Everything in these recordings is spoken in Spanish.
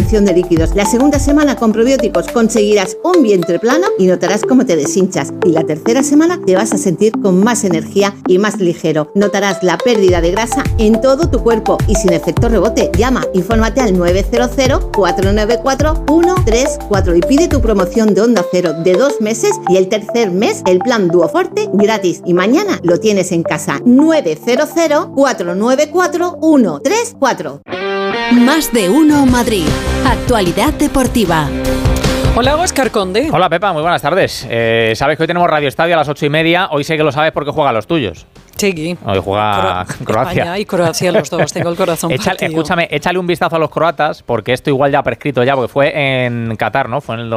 retención de líquidos. La segunda semana con probióticos conseguirás un vientre plano y notarás cómo te deshinchas. Y la tercera semana te vas a sentir con más energía y más ligero. Notarás la pérdida de grasa en todo tu cuerpo y sin efecto rebote. Llama, infórmate al 900-494-134 y pide tu promoción de Onda Cero de 2 meses y el tercer mes el plan Duoforte gratis. Y mañana lo tienes en casa. 900-494-134. Más de uno Madrid. Actualidad deportiva. Hola, Óscar Conde. Hola, Pepa, muy buenas tardes. Sabes que hoy tenemos Radio Estadio a las 8:30. Hoy sé que lo sabes porque juegan los tuyos. Sí. Hoy juega Croacia. España y Croacia, los dos. Tengo el corazón partido. Escúchame, échale un vistazo a los croatas, porque esto igual ya ha prescrito ya, porque fue en Qatar, ¿no? Fue en el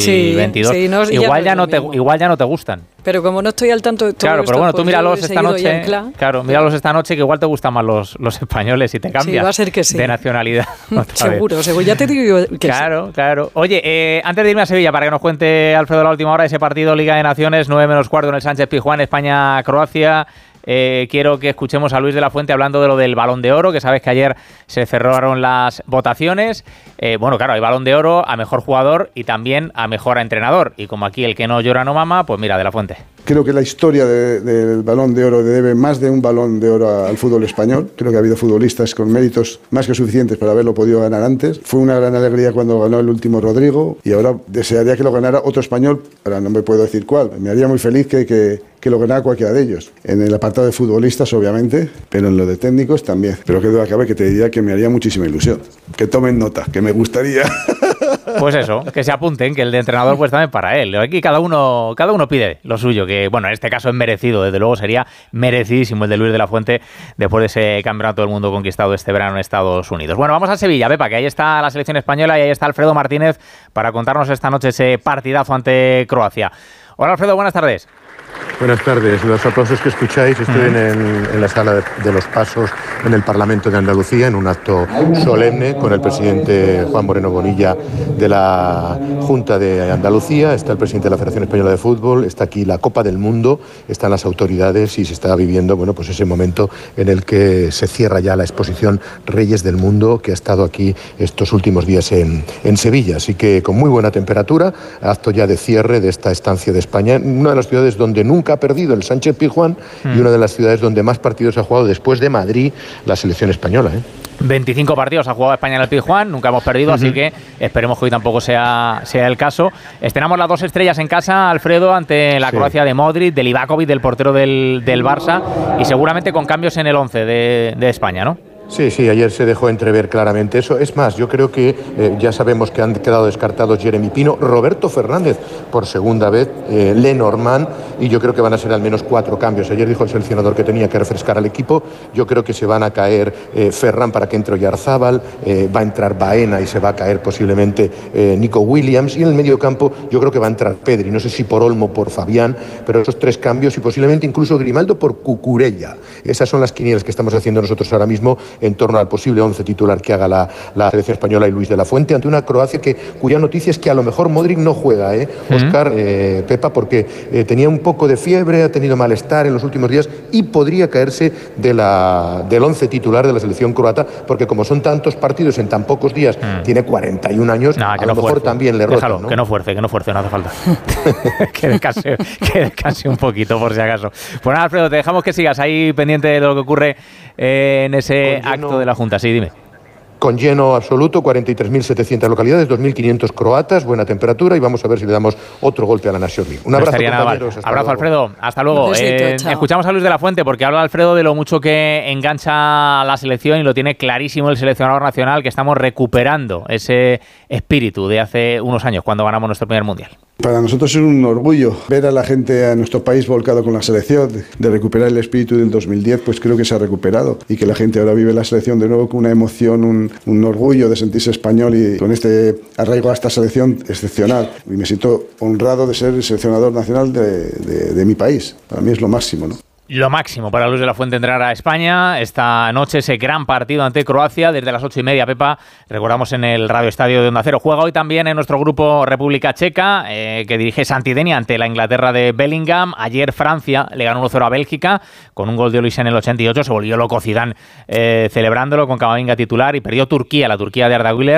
2022. Sí, no, igual ya no te gustan. Pero como no estoy al tanto de todo claro, esto, pero bueno, pues tú míralos esta noche. Claro, míralos esta noche, que igual te gustan más los españoles y te cambias. Sí, va a ser que sí. De nacionalidad. Seguro, ya te digo que claro. Oye, antes de irme a Sevilla, para que nos cuente Alfredo la última hora, ese partido Liga de Naciones, 9:15 en el Sánchez Pizjuán, España-Croacia. Quiero que escuchemos a Luis de la Fuente hablando de lo del Balón de Oro, que sabes que ayer se cerraron las votaciones. Bueno, claro, hay Balón de Oro a Mejor Jugador y también a Mejor Entrenador. Y como aquí el que no llora no mama, pues mira, de la Fuente. Creo que la historia del Balón de Oro debe más de un Balón de Oro al fútbol español. Creo que ha habido futbolistas con méritos más que suficientes para haberlo podido ganar antes. Fue una gran alegría cuando ganó el último Rodrigo y ahora desearía que lo ganara otro español, ahora no me puedo decir cuál. Me haría muy feliz que lo ganara cualquiera de ellos. En el apartado de futbolistas, obviamente, pero en lo de técnicos también. Pero que duda cabe que te diría que me haría muchísima ilusión. Que tomen nota, que me gustaría. Pues eso, que se apunten, que el de entrenador pues también para él. Aquí cada uno pide lo suyo, que bueno, en este caso es merecido, desde luego sería merecidísimo el de Luis de la Fuente después de ese campeonato del mundo conquistado este verano en Estados Unidos. Bueno, vamos a Sevilla, Pepa, que ahí está la selección española y ahí está Alfredo Martínez para contarnos esta noche ese partidazo ante Croacia. Hola Alfredo, buenas tardes. Buenas tardes. Los aplausos que escucháis, estoy en la sala de los Pasos en el Parlamento de Andalucía, en un acto solemne con el presidente Juan Moreno Bonilla de la Junta de Andalucía, está el presidente de la Federación Española de Fútbol, está aquí la Copa del Mundo, están las autoridades y se está viviendo, bueno, pues ese momento en el que se cierra ya la exposición Reyes del Mundo que ha estado aquí estos últimos días en Sevilla. Así que con muy buena temperatura, acto ya de cierre de esta estancia de España, una de las ciudades donde nunca ha perdido, el Sánchez Pizjuán, y una de las ciudades donde más partidos ha jugado después de Madrid la selección española. 25 partidos ha jugado España en el Pizjuán, nunca hemos perdido, así que esperemos que hoy tampoco sea el caso. Estrenamos las 2 estrellas en casa, Alfredo, ante la Croacia de Modric, de Livakovic, del portero del Barça, y seguramente con cambios en el 11 de España, ¿no? Sí, ayer se dejó entrever claramente eso. Es más, yo creo que ya sabemos que han quedado descartados Jeremy Pino, Roberto Fernández por segunda vez, Lenormand, y yo creo que van a ser al menos 4 cambios. Ayer dijo el seleccionador que tenía que refrescar al equipo. Yo creo que se van a caer Ferran para que entre Oyarzábal, va a entrar Baena y se va a caer posiblemente Nico Williams, y en el medio campo yo creo que va a entrar Pedri, no sé si por Olmo o por Fabián, pero esos 3 cambios y posiblemente incluso Grimaldo por Cucurella. Esas son las quinielas que estamos haciendo nosotros ahora mismo en torno al posible 11 titular que haga la selección española y Luis de la Fuente ante una Croacia cuya noticia es que a lo mejor Modric no juega, Óscar, Pepa, porque tenía un poco de fiebre, ha tenido malestar en los últimos días y podría caerse del 11 titular de la selección croata, porque como son tantos partidos en tan pocos días, tiene 41 años, a lo mejor también le rota, ¿no? Que no fuerce, no hace falta. que descanse un poquito por si acaso. Pues nada, Alfredo, te dejamos que sigas ahí pendiente de lo que ocurre en ese acto de la Junta. Sí, dime. Con lleno absoluto, 43.700 localidades, 2.500 croatas, buena temperatura, y vamos a ver si le damos otro golpe a la Nación League. Un abrazo, compañeros. Abrazo, Alfredo. Hasta luego. Escuchamos a Luis de la Fuente, porque habla Alfredo de lo mucho que engancha la selección, y lo tiene clarísimo el seleccionador nacional, que estamos recuperando ese espíritu de hace unos años, cuando ganamos nuestro primer Mundial. Para nosotros es un orgullo ver a la gente, a nuestro país volcado con la selección, de recuperar el espíritu del 2010, pues creo que se ha recuperado, y que la gente ahora vive la selección de nuevo con una emoción, un orgullo de sentirse español, y con este arraigo a esta selección excepcional. Y me siento honrado de ser el seleccionador nacional de mi país. Para mí es lo máximo, ¿no? Lo máximo para Luis de la Fuente entrar a España esta noche, ese gran partido ante Croacia desde las 8:30, Pepa, recordamos, en el Radio Estadio de Onda Cero. Juega hoy también en nuestro grupo República Checa, que dirige Santidenia ante la Inglaterra de Bellingham. Ayer Francia le ganó 1-0 a Bélgica con un gol de Olise en el 88, se volvió loco Zidane celebrándolo con Camavinga titular, y perdió Turquía, la Turquía de Arda Güler,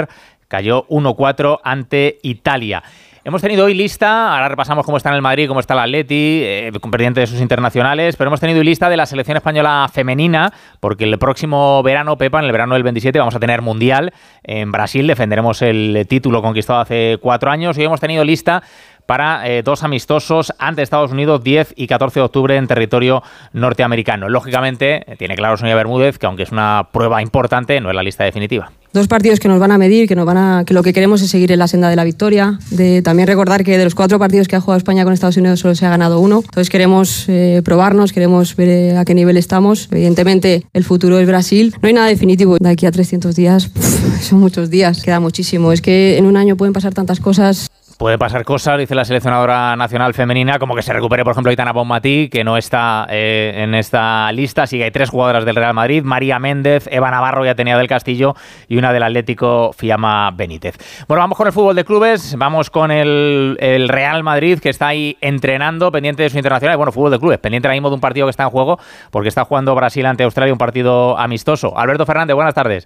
cayó 1-4 ante Italia. Hemos tenido hoy lista, ahora repasamos cómo está en el Madrid, cómo está el Atleti, pendiente de sus internacionales, pero hemos tenido hoy lista de la selección española femenina, porque el próximo verano, Pepa, en el verano del 27, vamos a tener Mundial en Brasil, defenderemos el título conquistado hace 4 años, y hemos tenido lista para 2 amistosos ante Estados Unidos 10 y 14 de octubre en territorio norteamericano. Lógicamente, tiene claro Sonia Bermúdez que aunque es una prueba importante, no es la lista definitiva. 2 partidos que nos van a medir, que lo que queremos es seguir en la senda de la victoria. También recordar que de los 4 partidos que ha jugado España con Estados Unidos solo se ha ganado 1. Entonces queremos probarnos, queremos ver a qué nivel estamos. Evidentemente el futuro es Brasil. No hay nada definitivo. De aquí a 300 días, son muchos días, queda muchísimo. Es que en un año pueden pasar tantas cosas. Puede pasar cosas, dice la seleccionadora nacional femenina, como que se recupere, por ejemplo, Aitana Bonmatí, que no está en esta lista. Sí que hay 3 jugadoras del Real Madrid, María Méndez, Eva Navarro y Atenea del Castillo, y una del Atlético, Fiamma Benítez. Bueno, vamos con el fútbol de clubes, vamos con el Real Madrid, que está ahí entrenando, pendiente de su internacional. Bueno, fútbol de clubes, pendiente ahora mismo de un partido que está en juego, porque está jugando Brasil ante Australia, un partido amistoso. Alberto Fernández, buenas tardes.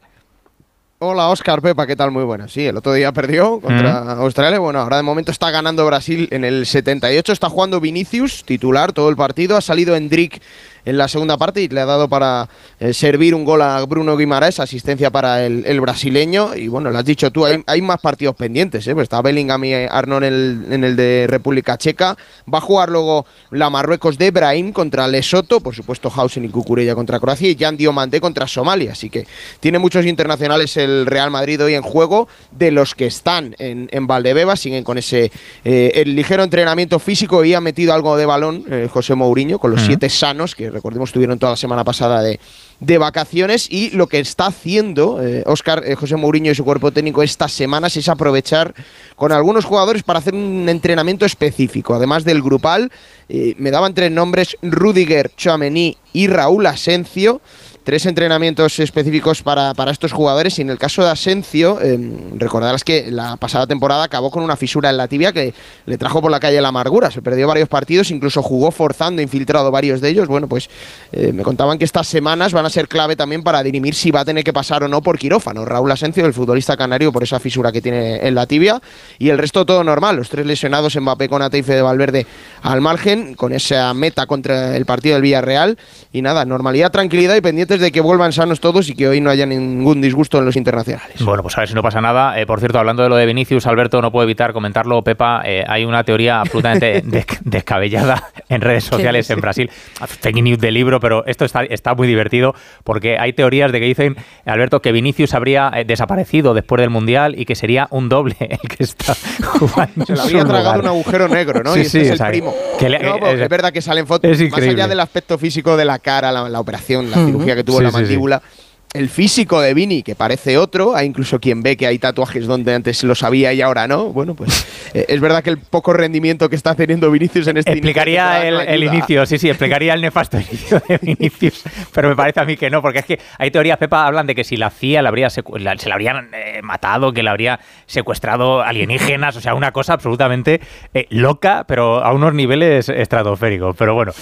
Hola, Óscar, Pepa, ¿qué tal? Muy buenas. Sí, el otro día perdió contra Australia. Bueno, ahora de momento está ganando Brasil en el 78. Está jugando Vinicius, titular, todo el partido. Ha salido Endrick en la segunda parte y le ha dado para servir un gol a Bruno Guimaraes, asistencia para el brasileño. Y bueno, lo has dicho tú, hay más partidos pendientes, pues está Bellingham y Arnold en el de República Checa. Va a jugar luego la Marruecos de Brahim contra Lesoto, por supuesto Hausen y Cucurella contra Croacia y Jan Diomande contra Somalia. Así que tiene muchos internacionales el Real Madrid hoy en juego. De los que están en Valdebebas, siguen con ese el ligero entrenamiento físico, y ha metido algo de balón José Mourinho con los 7 sanos, que recordemos estuvieron toda la semana pasada de vacaciones, y lo que está haciendo Óscar, José Mourinho y su cuerpo técnico estas semanas es aprovechar con algunos jugadores para hacer un entrenamiento específico, además del grupal. Me daban 3 nombres: Rüdiger, Tchouaméni y Raúl Asencio. 3 entrenamientos específicos para estos jugadores, y en el caso de Asencio, recordarás que la pasada temporada acabó con una fisura en la tibia que le trajo por la calle la amargura. Se perdió varios partidos, incluso jugó forzando, infiltrado varios de ellos. Bueno, pues me contaban que estas semanas van a ser clave también para dirimir si va a tener que pasar o no por quirófano Raúl Asencio, el futbolista canario, por esa fisura que tiene en la tibia, y el resto todo normal. Los 3 lesionados, Mbappé, Konaté y Fede Valverde al margen, con esa meta contra el partido del Villarreal. Y nada, normalidad, tranquilidad y pendientes de que vuelvan sanos todos y que hoy no haya ningún disgusto en los internacionales. Bueno, pues a ver si no pasa nada. Por cierto, hablando de lo de Vinicius, Alberto, no puedo evitar comentarlo, Pepa, hay una teoría absolutamente descabellada en redes sociales en Brasil. Fake news de libro, pero esto está muy divertido, porque hay teorías de que dicen, Alberto, que Vinicius habría desaparecido después del Mundial y que sería un doble el que está jugando. Se le habría tragado un agujero negro, ¿no? Sí, y este es el o sea, primo. Es verdad que salen fotos, más allá del aspecto físico de la cara, la operación, la cirugía que tuvo en la mandíbula. El físico de Vini, que parece otro, hay incluso quien ve que hay tatuajes donde antes lo sabía y ahora no. Bueno, pues es verdad que el poco rendimiento que está teniendo Vinicius en este explicaría el inicio, sí, explicaría el nefasto inicio de Vinicius, pero me parece a mí que no, porque es que hay teorías, Pepa, hablan de que si la CIA se la habrían matado, que la habría secuestrado alienígenas, o sea, una cosa absolutamente loca, pero a unos niveles estratosféricos. Pero bueno,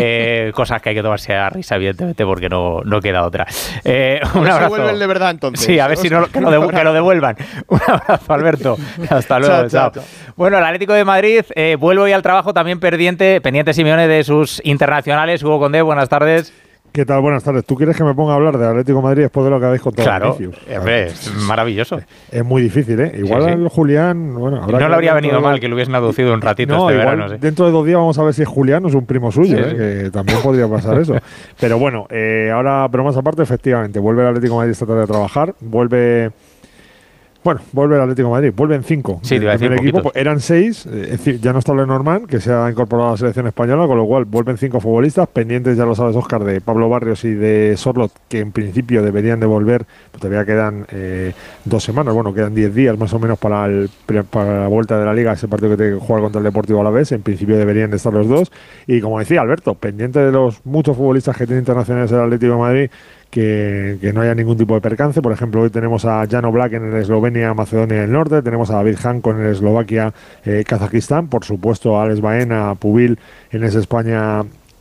cosas que hay que tomarse a risa, evidentemente, porque no queda otra. Un abrazo. Se vuelven de verdad, entonces. Sí, a ver si no, que lo devuelvan. Un abrazo, Alberto. Hasta luego. Chao. Bueno, el Atlético de Madrid vuelve hoy al trabajo, también pendiente Simeone de sus internacionales. Hugo Condé, buenas tardes. ¿Qué tal? Buenas tardes. ¿Tú quieres que me ponga a hablar de Atlético de Madrid después de lo que habéis contado? Claro, es maravilloso. Es muy difícil, ¿eh? Igual sí. Julián... Bueno, no le habría venido mal que lo hubiesen aducido un ratito este verano. Sí. Dentro de 2 días vamos a ver si es Julián o es un primo suyo, que también podría pasar eso. Pero bueno, ahora, bromas aparte, efectivamente, vuelve el Atlético de Madrid esta tarde a trabajar, vuelve el Atlético de Madrid, vuelven 5. Sí, te iba a decir equipo, pues eran 6, es decir, ya no está Lenormand, que se ha incorporado a la selección española, con lo cual vuelven 5 futbolistas, pendientes, ya lo sabes, Óscar, de Pablo Barrios y de Sorloth, que en principio deberían de volver, pues todavía quedan 2 semanas, quedan 10 días más o menos para la vuelta de la Liga, ese partido que tiene que jugar contra el Deportivo Alavés, en principio deberían de estar los 2, y como decía Alberto, pendiente de los muchos futbolistas que tiene internacionales el Atlético de Madrid, que no haya ningún tipo de percance. Por ejemplo, hoy tenemos a Jan Oblak en el Eslovenia, Macedonia del Norte, tenemos a David Hanko en el Eslovaquia, Kazajistán, por supuesto a Alex Baena, a Pubil en ese España,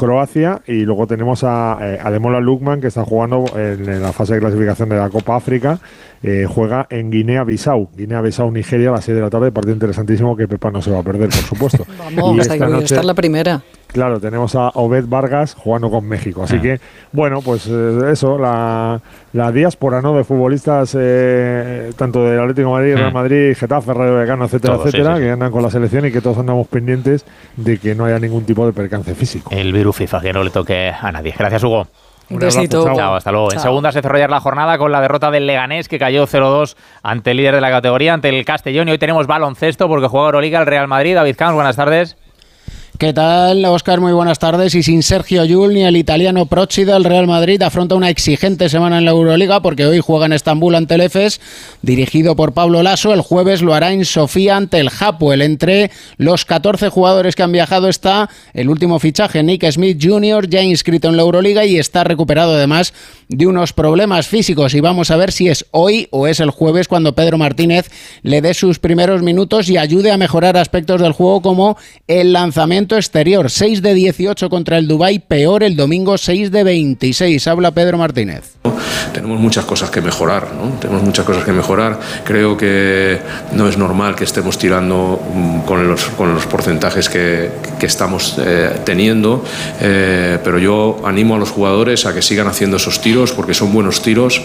Croacia, y luego tenemos a Ademola Lookman, que está jugando en la fase de clasificación de la Copa África. Juega en Guinea-Bissau, Nigeria, a las 6 de la tarde, partido interesantísimo que Pepa no se va a perder, por supuesto. Vamos, esta es la primera. Claro, tenemos a Obed Vargas jugando con México. Así que, bueno, pues eso, la diáspora, ¿no?, de futbolistas, tanto del Atlético de Madrid, Real Madrid, Getafe, Rayo Vallecano, etcétera, todos, etcétera, que andan con la selección y que todos andamos pendientes de que no haya ningún tipo de percance físico. El virus FIFA, que no le toque a nadie. Gracias, Hugo. Un besito. Chao, hasta luego. Chao. En segunda se cerró ayer la jornada con la derrota del Leganés, que cayó 0-2 ante el líder de la categoría, ante el Castellón. Y hoy tenemos baloncesto porque juega Euroliga el Real Madrid. David Camps, buenas tardes. ¿Qué tal, Óscar? Muy buenas tardes. Y sin Sergio Llull ni el italiano Procida, el Real Madrid afronta una exigente semana en la Euroliga porque hoy juega en Estambul ante el Efes, dirigido por Pablo Laso. El jueves lo hará en Sofía ante el Hapoel. Entre los 14 jugadores que han viajado está el último fichaje, Nick Smith Jr., ya inscrito en la Euroliga y está recuperado además de unos problemas físicos. Y vamos a ver si es hoy o es el jueves cuando Pedro Martínez le dé sus primeros minutos y ayude a mejorar aspectos del juego como el lanzamiento exterior. 6 de 18 contra el Dubái, peor el domingo 6 de 26. Habla Pedro Martínez. Tenemos muchas cosas que mejorar, ¿no? Tenemos muchas cosas que mejorar. Creo que no es normal que estemos tirando con los porcentajes que estamos teniendo, pero yo animo a los jugadores a que sigan haciendo esos tiros porque son buenos tiros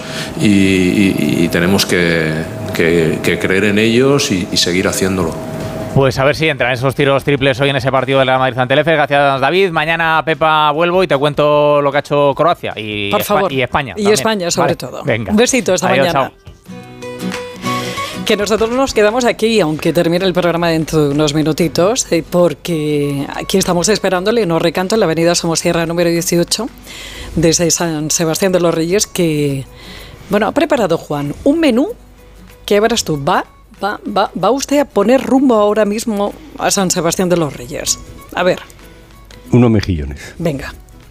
y tenemos que creer en ellos y seguir haciéndolo. Pues a ver si entran esos tiros triples hoy en ese partido del Real Madrid ante el Efes. Gracias, David. Mañana, Pepa, vuelvo y te cuento lo que ha hecho Croacia y, por favor. Y España. Y también. España, sobre vale. todo. Venga. Un besito esta Adiós, mañana. Chao. Que nosotros nos quedamos aquí, aunque termine el programa dentro de unos minutitos, porque aquí estamos esperando Leonor Recanto en la avenida Somosierra número 18 desde San Sebastián de los Reyes, que, bueno, ha preparado Juan un menú que verás tú, va usted a poner rumbo ahora mismo a San Sebastián de los Reyes. A ver. Unos mejillones. Venga.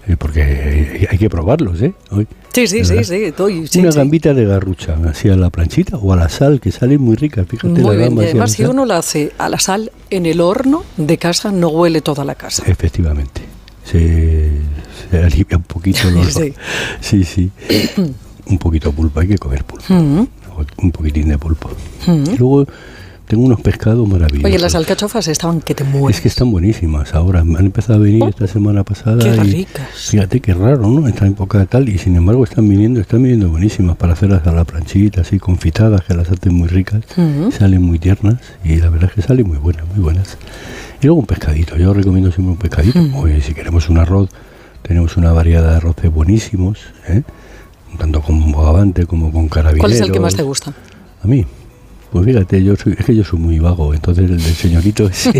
Porque hay que probarlos, ¿eh? Hoy. Sí. Una gambita de garrucha, así a la planchita o a la sal, que salen muy ricas. Fíjate, muy la bien, gamba. y además si uno la hace a la sal en el horno de casa, no huele toda la casa. Efectivamente. Se alivia un poquito el olor. Sí. Un poquito de pulpo, hay que comer pulpo. Un poquitín de pulpo. Y luego tengo unos pescados maravillosos. Oye, las alcachofas estaban que te mueres. Es que están buenísimas ahora. Han empezado a venir esta semana pasada. Qué y ricas. Fíjate qué raro, ¿no? Esta época tal. Y sin embargo están viniendo buenísimas para hacerlas a la planchita, así confitadas, que las hacen muy ricas. Salen muy tiernas y la verdad es que salen muy buenas. Y luego un pescadito. Yo recomiendo siempre un pescadito. Oye, si queremos un arroz, tenemos una variedad de arroces buenísimos, tanto con bogavante como con carabineros. ¿Cuál es el que más te gusta? A mí, pues fíjate, yo soy muy vago, entonces el del señorito ese,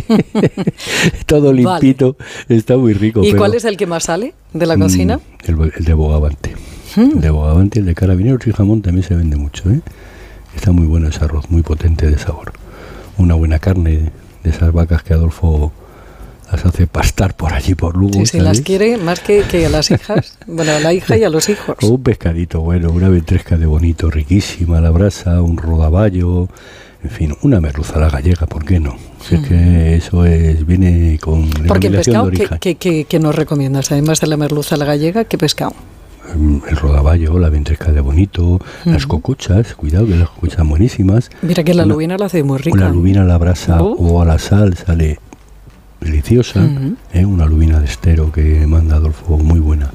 todo limpito, está muy rico. ¿Y cuál es el que más sale de la cocina? El de bogavante. El de bogavante y el de carabineros y jamón también se vende mucho, Está muy bueno ese arroz, muy potente de sabor. Una buena carne de esas vacas que Adolfo las hace pastar por allí, por Lugo. Sí, las quiere más que a las hijas. Bueno, a la hija y a los hijos. O un pescadito bueno, una ventresca de bonito, riquísima a la brasa, un rodaballo, en fin, una merluza a la gallega, ¿por qué no? Si es que eso viene con porque el pescado, de origen. ¿qué nos recomiendas? Además de la merluza a la gallega, ¿qué pescado? El rodaballo, la ventresca de bonito, las cocuchas, cuidado que las cocuchas son buenísimas. Mira que la lubina la hace muy rica. Una lubina a la brasa o a la sal sale deliciosa, una lubina de estero que manda Adolfo, muy buena.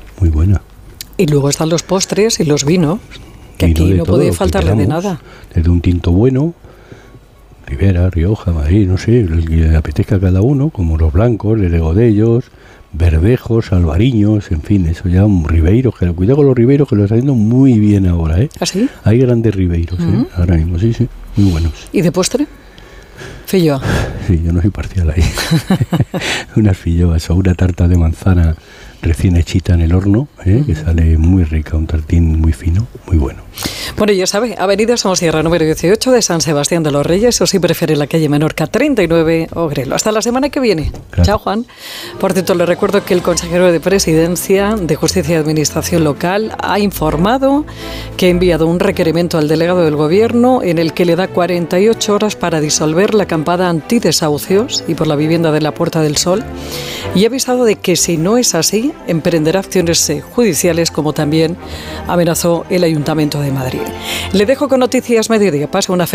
Y luego están los postres y los vinos, que aquí no puede faltarle de nada. Desde un tinto bueno, Ribera, Rioja, Madrid, no sé, el que le apetezca a cada uno, como los blancos, el Godellos, Verdejos, Albariños, en fin, eso ya un Ribeiros, que cuidado con los Ribeiros que lo está haciendo muy bien ahora, ¿Ah, sí? Hay grandes Ribeiros, ahora mismo, sí, muy buenos. ¿Y de postre? Filloa. Sí, yo no soy parcial ahí. Unas filloas o una tarta de manzana recién hechita en el horno, que sale muy rica, un tartín muy fino, muy bueno. Bueno, ya sabe, avenida Somosierra número 18 de San Sebastián de los Reyes, o si prefiere la calle Menorca 39 o Grelo. Hasta la semana que viene. Claro. Chao, Juan. Por cierto, le recuerdo que el consejero de Presidencia de Justicia y Administración Local ha informado que ha enviado un requerimiento al delegado del Gobierno en el que le da 48 horas para disolver la acampada antidesalojo desahucios y por la vivienda de la Puerta del Sol y ha avisado de que si no es así, emprenderá acciones judiciales, como también amenazó el Ayuntamiento de Madrid. Le dejo con Noticias Mediodía. Pasa una